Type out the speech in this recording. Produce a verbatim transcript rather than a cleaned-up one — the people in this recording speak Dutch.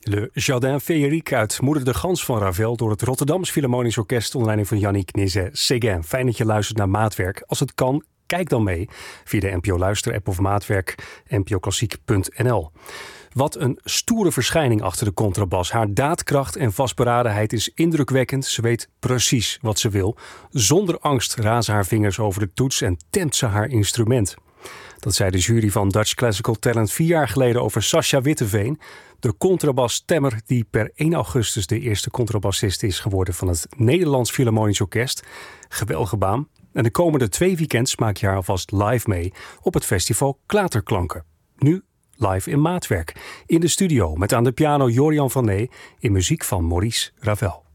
Le Jardin Féerique uit Moeder de Gans van Ravel door het Rotterdams Philharmonisch Orkest onder leiding van Yannick Nézet-Séguin. Fijn dat je luistert naar Maatwerk. Als het kan, kijk dan mee via de N P O Luister-app of maatwerk n p o klassiek punt n l. Wat een stoere verschijning achter de contrabas. Haar daadkracht en vastberadenheid is indrukwekkend. Ze weet precies wat ze wil. Zonder angst razen haar vingers over de toets en temt ze haar instrument. Dat zei de jury van Dutch Classical Talent vier jaar geleden over Sascha Witteveen. De contrabasstemmer die per één augustus de eerste contrabassist is geworden van het Nederlands Philharmonisch Orkest. Geweldige baan. En de komende twee weekends maak je haar alvast live mee op het festival Klaterklanken. Nu live in Maatwerk. In de studio met aan de piano Jorian van Nee in muziek van Maurice Ravel.